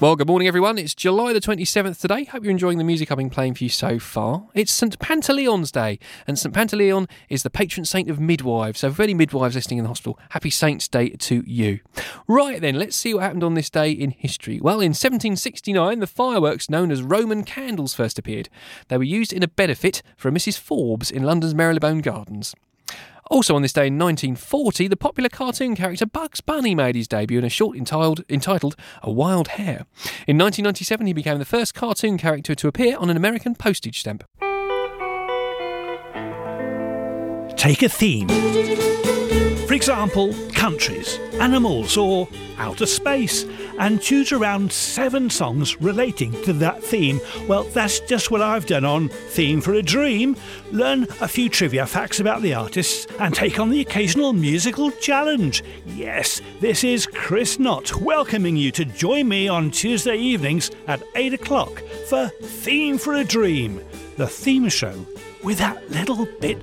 Well, good morning, everyone. It's July the 27th today. Hope you're enjoying the music I've been playing for you so far. It's St. Pantaleon's Day, and St. Pantaleon is the patron saint of midwives. So, for any midwives listening in the hospital, happy Saints' Day to you. Right then, let's see what happened on this day in history. Well, in 1769, the fireworks known as Roman candles first appeared. They were used in a benefit for a Mrs. Forbes in London's Marylebone Gardens. Also on this day in 1940, the popular cartoon character Bugs Bunny made his debut in a short entitled A Wild Hare. In 1997, he became the first cartoon character to appear on an American postage stamp. Take a theme. For example, countries, animals or outer space, and choose around 7 songs relating to that theme. Well, that's just what I've done on Theme for a Dream. Learn a few trivia facts about the artists and take on the occasional musical challenge. Yes, this is Chris Knott welcoming you to join me on Tuesday evenings at 8 o'clock for Theme for a Dream, the theme show with that little bit